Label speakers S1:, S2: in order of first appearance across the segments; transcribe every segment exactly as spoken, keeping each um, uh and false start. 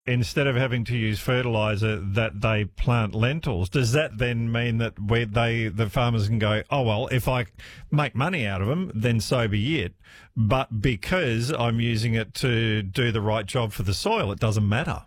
S1: instead of having to use fertiliser, that they plant lentils. Does that then mean that where they the farmers can go, oh, well, if I make money out of them, then so be it. But because I'm using it to do the right job for the soil, it doesn't matter.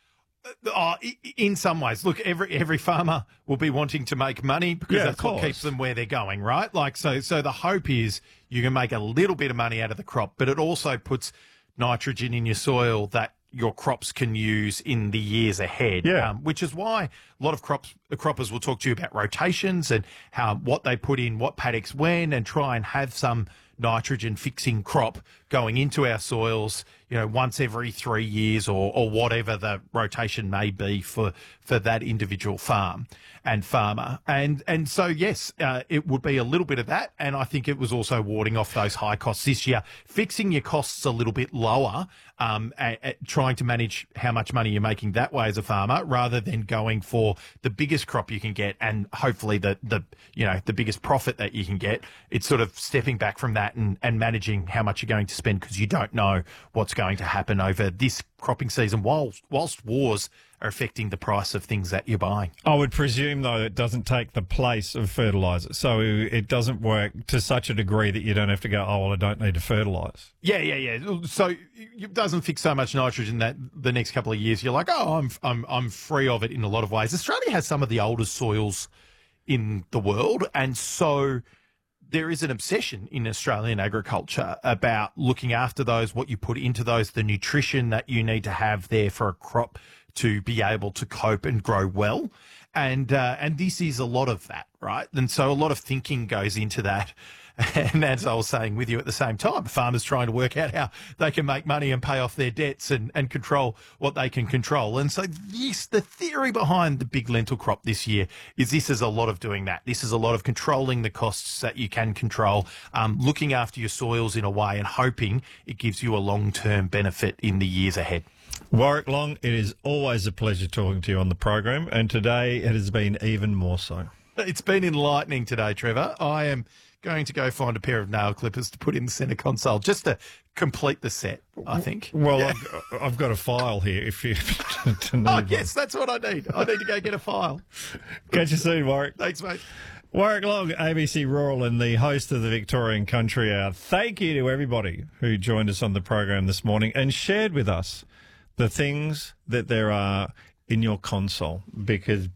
S2: Oh, in some ways, look, every every farmer will be wanting to make money because
S1: Yeah,
S2: that's
S1: of
S2: what
S1: course.
S2: keeps them where they're going, right? Like, so, so the hope is you can make a little bit of money out of the crop, but it also puts nitrogen in your soil that your crops can use in the years ahead.
S1: Yeah.
S2: Um, which is why a lot of crops croppers will talk to you about rotations and how what they put in what paddocks when, and try and have some nitrogen fixing crop going into our soils, you know, once every three years or, or whatever the rotation may be for, for that individual farm and farmer. And, and so, yes, uh, it would be a little bit of that. And I think it was also warding off those high costs this year, fixing your costs a little bit lower, um, at, at trying to manage how much money you're making that way as a farmer, rather than going for the biggest crop you can get and hopefully the, the, you know, the biggest profit that you can get. It's sort of stepping back from that and, and managing how much you're going to spend, because you don't know what's going to happen over this cropping season whilst, whilst wars are affecting the price of things that you're buying.
S1: I would presume, though, it doesn't take the place of fertiliser. So it doesn't work to such a degree that you don't have to go, oh, well, I don't need to fertilise.
S2: Yeah, yeah, yeah. So it doesn't fix so much nitrogen that the next couple of years you're like, oh, I'm, I'm, I'm free of it in a lot of ways. Australia has some of the oldest soils in the world, and so there is an obsession in Australian agriculture about looking after those, what you put into those, the nutrition that you need to have there for a crop to be able to cope and grow well. And, uh, and this is a lot of that, right? And so a lot of thinking goes into that. And as I was saying with you at the same time, farmers trying to work out how they can make money and pay off their debts and, and control what they can control. And so this, the theory behind the big lentil crop this year is this is a lot of doing that. This is a lot of controlling the costs that you can control, um, looking after your soils in a way and hoping it gives you a long-term benefit in the years ahead.
S1: Warwick Long, it is always a pleasure talking to you on the program, and today it has been even more so.
S2: It's been enlightening today, Trevor. I am going to go find a pair of nail clippers to put in the centre console just to complete the set, I think.
S1: Well,
S2: Yeah.
S1: I've, I've got a file here if you to need
S2: Oh,
S1: one.
S2: yes, that's what I need. I need to go get a file.
S1: Catch you soon, Warwick.
S2: Thanks, mate.
S1: Warwick Long, A B C Rural and the host of the Victorian Country Hour. Thank you to everybody who joined us on the program this morning and shared with us the things that there are in your console, because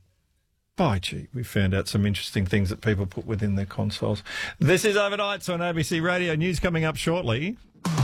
S1: by gee, we found out some interesting things that people put within their consoles. This is Overnights on A B C Radio. News coming up shortly.